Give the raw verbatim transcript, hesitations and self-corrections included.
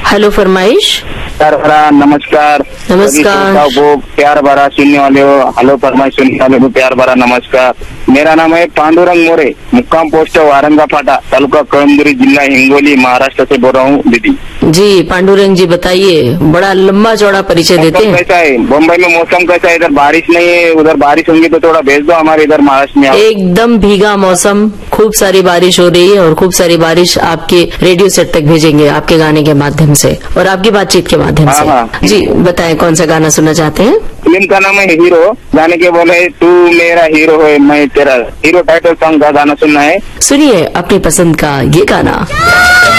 Hello फरमाइश। प्यार भरा नमस्कार। नमस्कार। वो प्यार भरा सुनने वाले हो, हेलो फरमाइश सुनने वाले को प्यार भरा नमस्कार। मेरा नाम है पांडुरंग मोरे, मुक्काम पोस्ट वारंगा फाटा, तालुका कळमनुरी, जिला हिंगोली, महाराष्ट्र से बोल रहा हूँ दीदी। जी पांडुरंग जी बताइए, बड़ा लंबा चौड़ा परिचय देते हैं। कैसा है बम्बई में मौसम, कैसा है? इधर बारिश नहीं है, उधर बारिश होंगी तो थोड़ा भेज दो हमारे इधर महाराष्ट्र में। एकदम भीगा मौसम, खूब सारी बारिश हो रही है और खूब सारी बारिश आपके रेडियो सेट तक भेजेंगे आपके गाने के माध्यम से और आपकी बातचीत के माध्यम से। हाँ। जी बताएं कौन सा गाना सुनना चाहते हैं? फिल्म का नाम है हीरो, गाने के बोले तू मेरा हीरो है मैं तेरा हीरो, टाइटल सॉन्ग का गाना सुनना है। सुनिए अपनी पसंद का ये गाना।